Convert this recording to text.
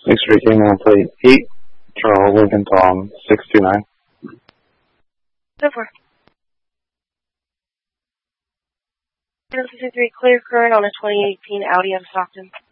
X-ray came on plate 8, Charles Lincoln Tom, 629. So far. 053, clear current on a 2018 Audi out of Stockton.